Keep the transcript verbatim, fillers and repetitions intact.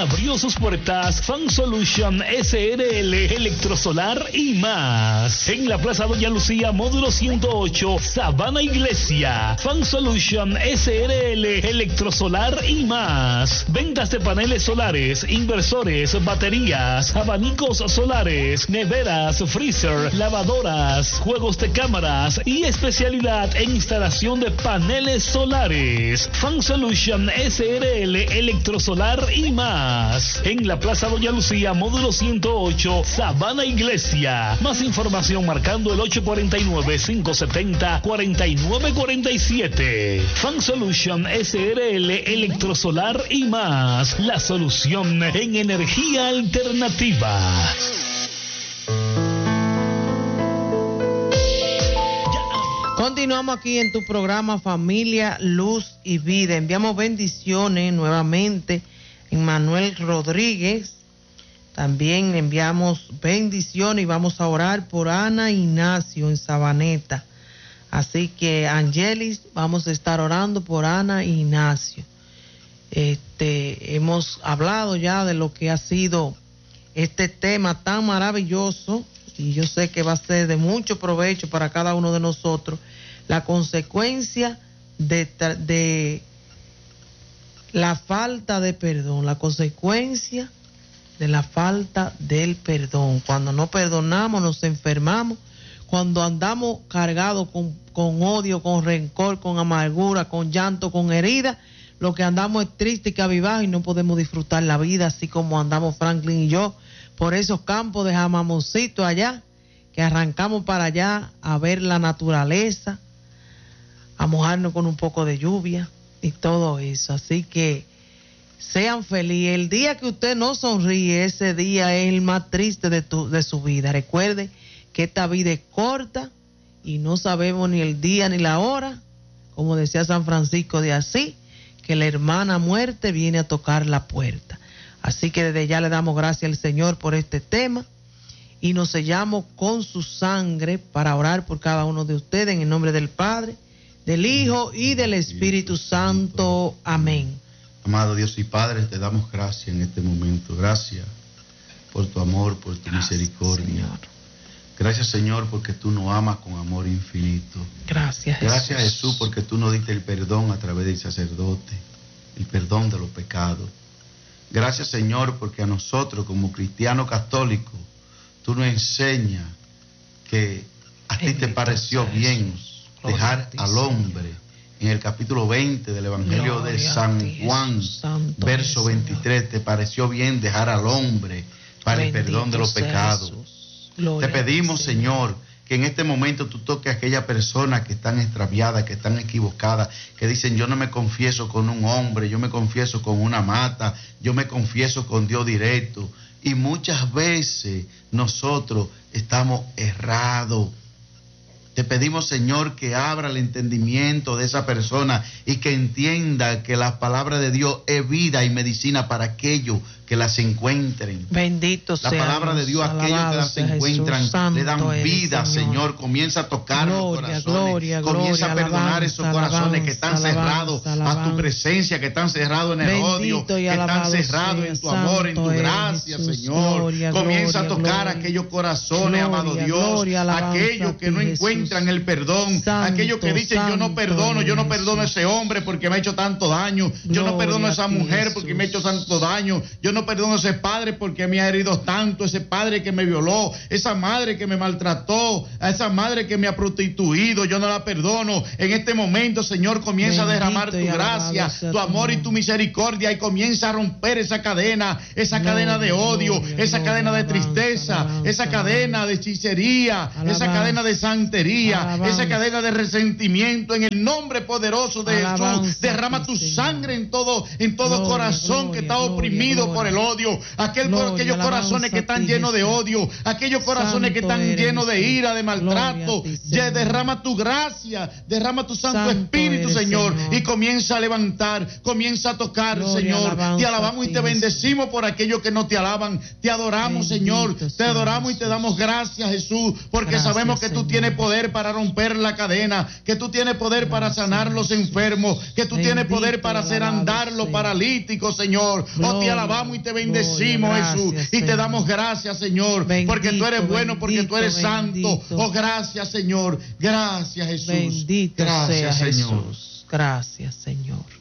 abrió sus puertas Fan Solution S R L Electrosolar y más. En la Plaza Doña Lucía, módulo ciento ocho, Sabana Iglesia. Fan Solution S R L Electrosolar y más. Ventas de paneles solares, inversores, baterías, abanicos solares, neveras, freezer, lavadoras, juegos de cámaras y especialidad en instalación de paneles solares. Fan Solution S R L Electrosolar y más. En la Plaza Doña Lucía, módulo ciento ocho, Sabana Iglesia. Más información marcando el ocho cuatro nueve, cinco siete cero, cuatro nueve cuatro siete. Fan Solution S R L Electrosolar y más. La solución en energía alternativa. Continuamos aquí en tu programa Familia, Luz y Vida. Enviamos bendiciones nuevamente en Manuel Rodríguez. También enviamos bendiciones y vamos a orar por Ana Ignacio en Sabaneta. Así que, Angelis, vamos a estar orando por Ana Ignacio. Este, hemos hablado ya de lo que ha sido este tema tan maravilloso y yo sé que va a ser de mucho provecho para cada uno de nosotros. La consecuencia de, de la falta de perdón, la consecuencia de la falta del perdón. Cuando no perdonamos, nos enfermamos. Cuando andamos cargados con, con odio, con rencor, con amargura, con llanto, con herida, lo que andamos es triste y cabizbajo y no podemos disfrutar la vida, así como andamos Franklin y yo por esos campos de Jamamoncito allá, que arrancamos para allá a ver la naturaleza, a mojarnos con un poco de lluvia y todo eso. Así que sean felices. El día que usted no sonríe, ese día es el más triste de, tu, de su vida. Recuerde que esta vida es corta y no sabemos ni el día ni la hora, como decía San Francisco de Asís, que la hermana muerte viene a tocar la puerta. Así que desde ya le damos gracias al Señor por este tema y nos sellamos con su sangre para orar por cada uno de ustedes en el nombre del Padre, del Hijo y del Espíritu Santo. Amén. Amado Dios y Padre, te damos gracias en este momento. Gracias por tu amor, por tu gracias, misericordia. Señor. Gracias, Señor, porque tú nos amas con amor infinito. Gracias, Jesús. Gracias, Jesús, porque tú nos diste el perdón a través del sacerdote, el perdón de los pecados. Gracias, Señor, porque a nosotros como cristianos católicos, tú nos enseñas que a ti te pareció bien dejar al hombre. En el capítulo veinte del Evangelio de San Juan, verso veintitrés, te pareció bien dejar al hombre para el perdón de los pecados. Te pedimos, Señor, que en este momento tú toques a aquellas personas que están extraviadas, que están equivocadas, que dicen, yo no me confieso con un hombre, yo me confieso con una mata, yo me confieso con Dios directo. Y muchas veces nosotros estamos errados. Te pedimos, Señor, que abra el entendimiento de esa persona y que entienda que la palabra de Dios es vida y medicina para aquellos que las encuentren. Bendito sea. La palabra de Dios, aquellos que las encuentran, Jesús, le dan vida, Señor. Señor. Comienza a tocar gloria, los corazones. Gloria, Comienza gloria, a perdonar alabanza, esos corazones alabanza, que están alabanza, cerrados alabanza, a tu presencia, que están cerrados en el Bendito odio, que están cerrados en tu amor, en tu gracia, Jesús, Señor. Gloria, Comienza gloria, a tocar gloria, aquellos corazones, gloria, amado Dios, gloria, alabanza, aquellos que no encuentran el perdón, santo, aquellos que dicen, santo, yo no perdono, yo no perdono a ese hombre porque me ha hecho tanto daño, yo no perdono a esa mujer porque me ha hecho tanto daño, yo no perdono a ese padre porque me ha herido tanto, ese padre que me violó, esa madre que me maltrató, a esa madre que me ha prostituido, yo no la perdono. En este momento, Señor, comienza Bendito a derramar tu gracia, tu amor y tu misericordia y comienza a romper esa cadena, esa gloria, cadena de odio, gloria, esa gloria, cadena de tristeza, alabanza, esa cadena de hechicería, alabanza, esa cadena de santería, alabanza, esa cadena de resentimiento. En el nombre poderoso de alabanza, Jesús, derrama tu sangre en todo, en todo gloria, corazón gloria, que está oprimido gloria, por el odio. Aquel, gloria, aquellos corazones que están llenos de odio, aquellos corazones que están llenos de ira, de maltrato, ya derrama tu gracia, derrama tu Santo, Santo Espíritu, Señor, Señor, y comienza a levantar, comienza a tocar, gloria, Señor. Alabanza, te alabamos y te bendecimos por aquellos que no te alaban, te adoramos, Bendito, Señor, te adoramos Jesús. Y te damos gracias, Jesús, porque gracias, sabemos que Señor. Tú tienes poder poder para romper la cadena, que tú tienes poder para sanar los enfermos, que tú tienes poder para hacer andar los paralíticos, Señor. Oh, te alabamos y te bendecimos, Jesús, y te damos gracias, Señor, porque tú eres bueno, porque tú eres santo. Oh, gracias, Señor. Gracias, Jesús. Bendito gracias, sea Señor. Jesús. Gracias, Señor.